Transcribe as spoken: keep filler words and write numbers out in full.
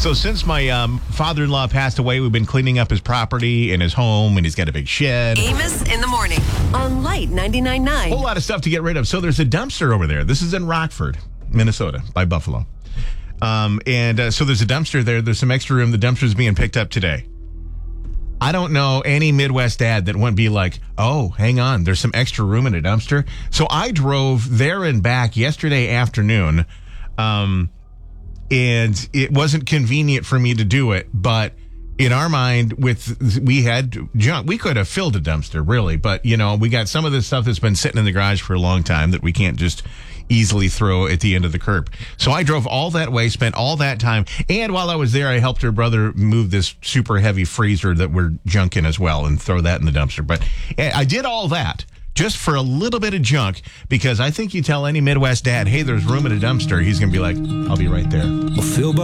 So since my um, father-in-law passed away, we've been cleaning up his property and his home, and he's got a big shed. Amos in the morning on Light ninety-nine point nine. A whole lot of stuff to get rid of. So there's a dumpster over there. This is in Rockford, Minnesota, by Buffalo. Um, and uh, so there's a dumpster there. There's some extra room. The dumpster's being picked up today. I don't know any Midwest dad that wouldn't be like, oh, hang on, there's some extra room in a dumpster. So I drove there and back yesterday afternoon, um, and it wasn't convenient for me to do it. But in our mind, with we had junk, we could have filled a dumpster, really. But, you know, we got some of this stuff that's been sitting in the garage for a long time that we can't just easily throw at the end of the curb. So I drove all that way, spent all that time, and while I was there, I helped her brother move this super heavy freezer that we're junking as well and throw that in the dumpster. But I did all that just for a little bit of junk, because I think you tell any Midwest dad, hey, there's room in a dumpster, he's going to be like, I'll be right there. Well, Phil